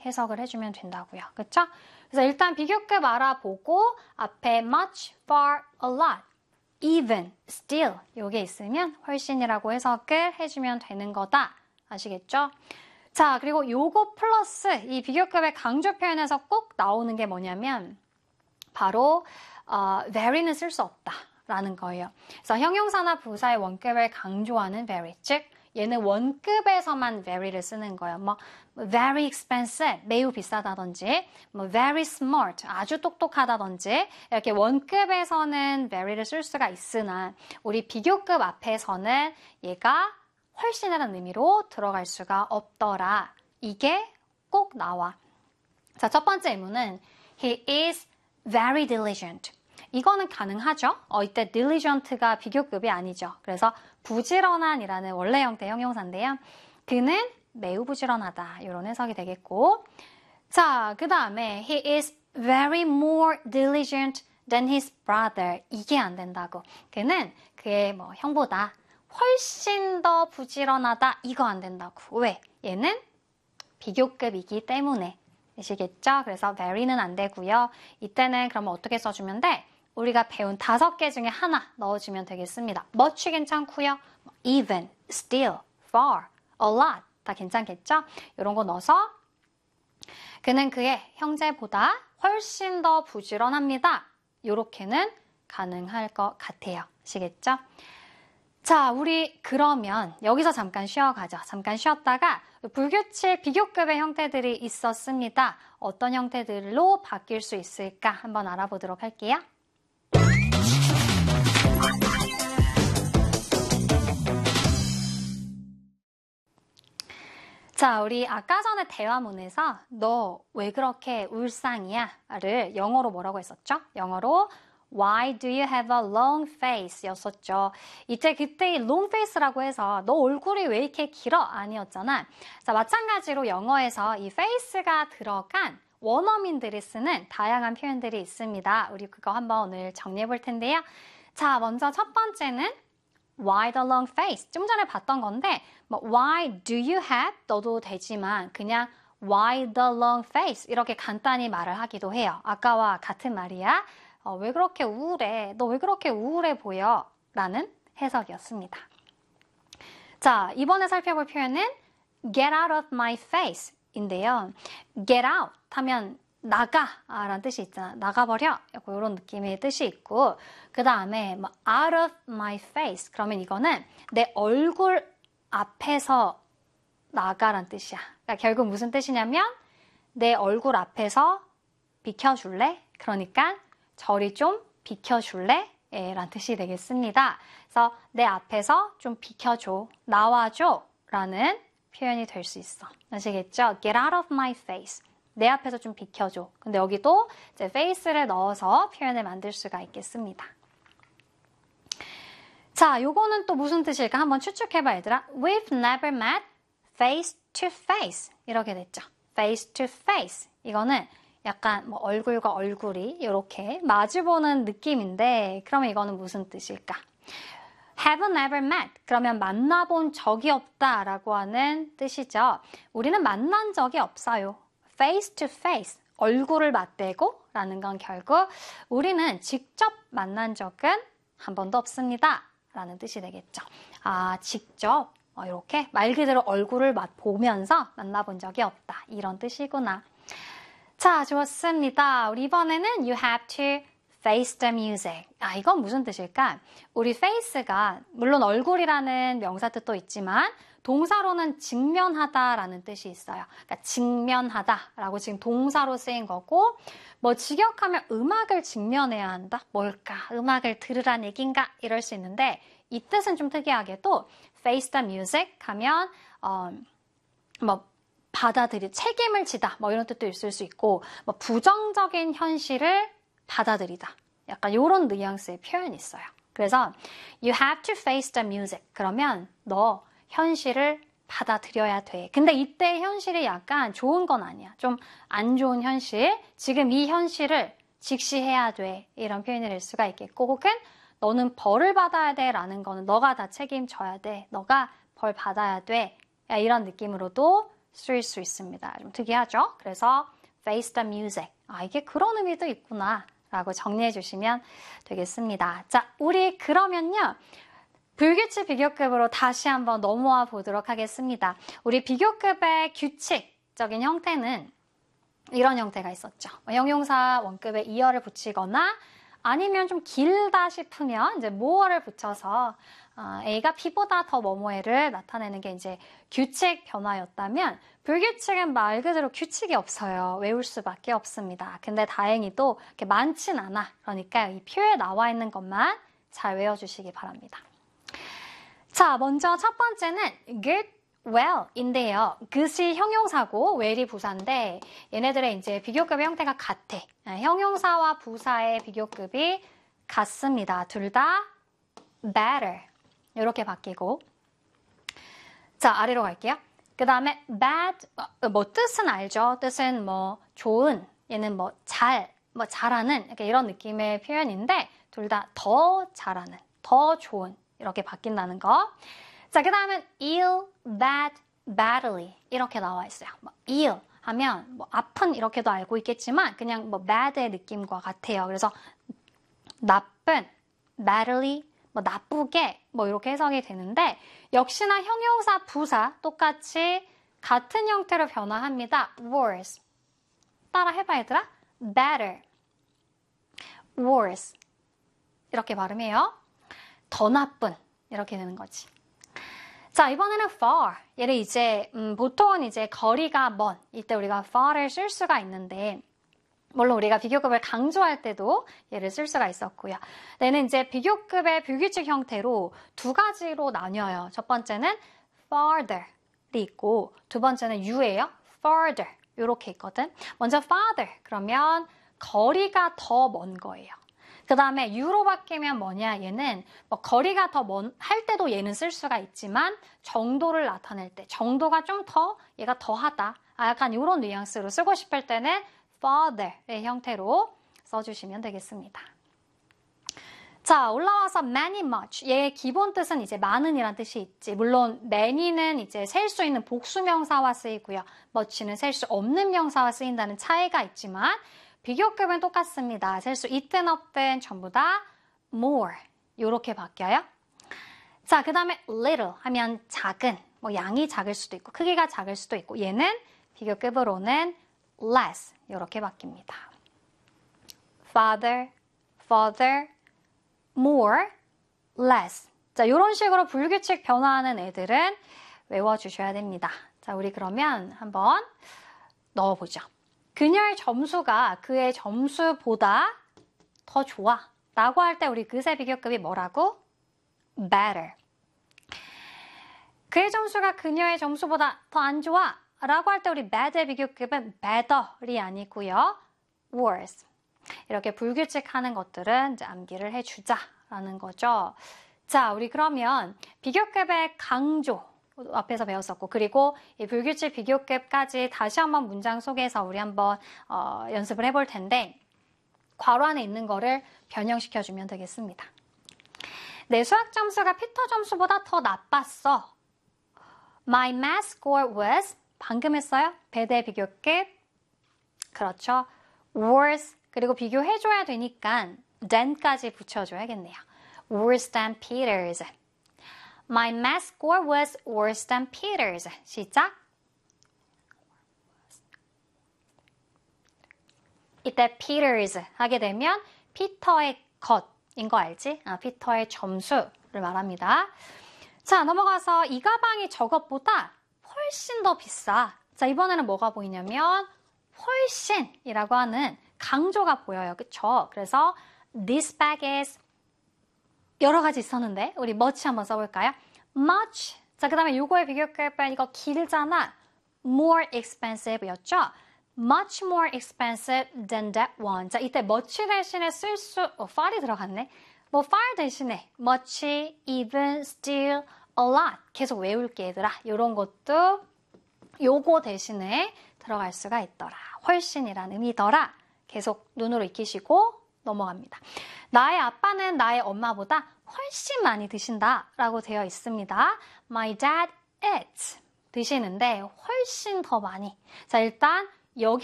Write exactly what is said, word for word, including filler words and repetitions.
해석을 해주면 된다고요. 그쵸? 그래서 일단 비교급 알아보고 앞에 much, far, a lot, even, still 요게 있으면 훨씬이라고 해석을 해주면 되는 거다. 아시겠죠? 자, 그리고 요거 플러스 이 비교급의 강조 표현에서 꼭 나오는 게 뭐냐면 바로 어, very는 쓸 수 없다라는 거예요. 그래서 형용사나 부사의 원급을 강조하는 very, 즉 얘는 원급에서만 very를 쓰는 거예요. 뭐 very expensive, 매우 비싸다든지 뭐 very smart, 아주 똑똑하다든지 이렇게 원급에서는 very를 쓸 수가 있으나 우리 비교급 앞에서는 얘가 훨씬이라는 의미로 들어갈 수가 없더라. 이게 꼭 나와. 자, 첫 번째 의문은 he is very diligent. 이거는 가능하죠. 어, 이때 diligent가 비교급이 아니죠. 그래서 부지런한이라는 원래 형태 형용사인데요. 그는 매우 부지런하다. 이런 해석이 되겠고. 자, 그 다음에 he is very more diligent than his brother. 이게 안 된다고. 그는 그의 뭐 형보다 훨씬 더 부지런하다. 이거 안 된다고. 왜? 얘는 비교급이기 때문에. 아시겠죠? 그래서 very는 안 되고요. 이때는 그러면 어떻게 써주면 돼? 우리가 배운 다섯 개 중에 하나 넣어주면 되겠습니다. much 괜찮고요. even, still, far, a lot 다 괜찮겠죠? 이런 거 넣어서 그는 그의 형제보다 훨씬 더 부지런합니다. 이렇게는 가능할 것 같아요. 아시겠죠? 자, 우리 그러면 여기서 잠깐 쉬어가죠. 잠깐 쉬었다가 불규칙 비교급의 형태들이 있었습니다. 어떤 형태들로 바뀔 수 있을까 한번 알아보도록 할게요. 자, 우리 아까 전에 대화문에서 너 왜 그렇게 울상이야? 를 영어로 뭐라고 했었죠? 영어로 Why do you have a long face? 였었죠. 이때 그때 이 long face라고 해서 너 얼굴이 왜 이렇게 길어? 아니었잖아. 자, 마찬가지로 영어에서 이 face가 들어간 원어민들이 쓰는 다양한 표현들이 있습니다. 우리 그거 한번 오늘 정리해 볼 텐데요. 자, 먼저 첫 번째는 Why the long face? 좀 전에 봤던 건데 뭐 Why do you have? 넣어도 되지만 그냥 Why the long face? 이렇게 간단히 말을 하기도 해요. 아까와 같은 말이야. 어, 왜 그렇게 우울해? 너 왜 그렇게 우울해 보여? 라는 해석이었습니다. 자, 이번에 살펴볼 표현은 get out of my face 인데요. get out 하면 나가 라는 뜻이 있잖아. 나가버려. 이런 느낌의 뜻이 있고 그 다음에 뭐 out of my face 그러면 이거는 내 얼굴 앞에서 나가라는 뜻이야. 그러니까 결국 무슨 뜻이냐면 내 얼굴 앞에서 비켜줄래? 그러니까 저리 좀 비켜줄래? 예, 라는 뜻이 되겠습니다. 그래서 내 앞에서 좀 비켜줘, 나와줘 라는 표현이 될 수 있어. 아시겠죠? Get out of my face. 내 앞에서 좀 비켜줘. 근데 여기도 이제 face를 넣어서 표현을 만들 수가 있겠습니다. 자, 요거는 또 무슨 뜻일까? 한번 추측해봐, 얘들아. We've never met face to face. 이렇게 됐죠. face to face. 이거는 약간 뭐 얼굴과 얼굴이 이렇게 마주보는 느낌인데 그러면 이거는 무슨 뜻일까? have never met. 그러면 만나본 적이 없다라고 하는 뜻이죠. 우리는 만난 적이 없어요. face to face. 얼굴을 맞대고 라는 건 결국 우리는 직접 만난 적은 한 번도 없습니다. 라는 뜻이 되겠죠. 아, 직접 이렇게 말 그대로 얼굴을 보면서 만나본 적이 없다. 이런 뜻이구나. 자, 좋습니다. 우리 이번에는 you have to face the music. 아, 이건 무슨 뜻일까? 우리 face가 물론 얼굴이라는 명사 뜻도 있지만 동사로는 직면하다라는 뜻이 있어요. 그러니까 직면하다라고 지금 동사로 쓰인 거고 뭐 직역하면 음악을 직면해야 한다? 뭘까? 음악을 들으란 얘기인가? 이럴 수 있는데 이 뜻은 좀 특이하게도 face the music 하면 어, 뭐 받아들이, 책임을 지다, 뭐 이런 뜻도 있을 수 있고, 뭐 부정적인 현실을 받아들이다. 약간 이런 뉘앙스의 표현이 있어요. 그래서 you have to face the music. 그러면 너 현실을 받아들여야 돼. 근데 이때 현실이 약간 좋은 건 아니야. 좀 안 좋은 현실. 지금 이 현실을 직시해야 돼. 이런 표현이 될 수가 있겠고, 혹은 너는 벌을 받아야 돼. 라는 거는 너가 다 책임져야 돼. 너가 벌 받아야 돼. 이런 느낌으로도 쓰일 수 있습니다. 좀 특이하죠? 그래서 face the music. 아, 이게 그런 의미도 있구나 라고 정리해 주시면 되겠습니다. 자, 우리 그러면요. 불규칙 비교급으로 다시 한번 넘어와 보도록 하겠습니다. 우리 비교급의 규칙적인 형태는 이런 형태가 있었죠. 형용사 원급에 이어를 붙이거나 아니면 좀 길다 싶으면 이제 more를 붙여서 어, A가 B보다 더 뭐뭐해를 나타내는 게 이제 규칙 변화였다면 불규칙은 말 그대로 규칙이 없어요. 외울 수밖에 없습니다. 근데 다행히도 이렇게 많진 않아. 그러니까 이 표에 나와 있는 것만 잘 외워주시기 바랍니다. 자, 먼저 첫 번째는 get well인데요. good이 형용사고 well이 부사인데 얘네들의 이제 비교급의 형태가 같아. 형용사와 부사의 비교급이 같습니다. 둘 다 better 이렇게 바뀌고 자, 아래로 갈게요. 그 다음에 bad 뭐 뜻은 알죠. 뜻은 뭐 좋은 얘는 뭐 잘, 뭐 잘하는 이렇게 이런 느낌의 표현인데 둘 다 더 잘하는, 더 좋은 이렇게 바뀐다는 거. 자, 그 다음은 ill, bad, badly 이렇게 나와 있어요. 뭐 ill 하면 뭐 아픈 이렇게도 알고 있겠지만 그냥 뭐 bad의 느낌과 같아요. 그래서 나쁜, badly, 뭐 나쁘게 뭐 이렇게 해석이 되는데 역시나 형용사, 부사 똑같이 같은 형태로 변화합니다. worse. 따라 해봐 얘들아. better, worse 이렇게 발음해요. 더 나쁜 이렇게 되는 거지. 자, 이번에는 far. 얘를 이제 음, 보통은 이제 거리가 먼 이때 우리가 far를 쓸 수가 있는데 물론 우리가 비교급을 강조할 때도 얘를 쓸 수가 있었고요. 얘는 이제 비교급의 불규칙 형태로 두 가지로 나뉘어요. 첫 번째는 farther이 있고 두 번째는 you예요. farther 이렇게 있거든. 먼저 farther 그러면 거리가 더 먼 거예요. 그 다음에 you로 바뀌면 뭐냐 얘는 뭐 거리가 더 먼 할 때도 얘는 쓸 수가 있지만 정도를 나타낼 때 정도가 좀 더 얘가 더하다. 아, 약간 이런 뉘앙스로 쓰고 싶을 때는 farther의 형태로 써주시면 되겠습니다. 자, 올라와서 many, much. 얘의 기본 뜻은 이제 많은이란 뜻이 있지. 물론 many는 이제 셀 수 있는 복수명사와 쓰이고요. much는 셀 수 없는 명사와 쓰인다는 차이가 있지만 비교급은 똑같습니다. 셀 수 있든 없든 전부 다 more 이렇게 바뀌어요. 자, 그 다음에 little 하면 작은, 뭐 양이 작을 수도 있고 크기가 작을 수도 있고 얘는 비교급으로는 less 이렇게 바뀝니다. father, further, more, less. 자, 이런 식으로 불규칙 변화하는 애들은 외워주셔야 됩니다. 자, 우리 그러면 한번 넣어보죠. 그녀의 점수가 그의 점수보다 더 좋아 라고 할 때 우리 그새 비교급이 뭐라고? better. 그의 점수가 그녀의 점수보다 더 안 좋아 라고 할 때 우리 bad의 비교급은 better이 아니고요. worse. 이렇게 불규칙하는 것들은 이제 암기를 해주자라는 거죠. 자, 우리 그러면 비교급의 강조 앞에서 배웠었고 그리고 이 불규칙 비교급까지 다시 한번 문장 속에서 우리 한번 어, 연습을 해볼 텐데 괄호 안에 있는 거를 변형시켜주면 되겠습니다. 내 수학 점수가 피터 점수보다 더 나빴어. My math score was 방금 했어요? 배대 비교급 그렇죠. worse 그리고 비교해줘야 되니까 than까지 붙여줘야겠네요. worse than Peter's. My math score was worse than Peter's. 시작. 이때 Peter's 하게 되면 피터의 것인 거 알지? 아, 피터의 점수를 말합니다. 자, 넘어가서 이 가방이 저것보다 훨씬 더 비싸. 자, 이번에는 뭐가 보이냐면 훨씬이라고 하는 강조가 보여요. 그쵸? 그래서 this bag is 여러 가지 있었는데 우리 much 한번 써볼까요? much. 자, 그 다음에 요거의 비교급은 이거 길잖아. more expensive였죠? much more expensive than that one. 자, 이때 much 대신에 쓸 수, 어, far이 들어갔네. 뭐 far 대신에 much, even, still, a lot. 계속 외울게 얘들아. 요런 것도 요거 대신에 들어갈 수가 있더라. 훨씬이란 의미더라. 계속 눈으로 익히시고 넘어갑니다. 나의 아빠는 나의 엄마보다 훨씬 많이 드신다 라고 되어 있습니다. My dad eats 드시는데 훨씬 더 많이. 자, 일단 여기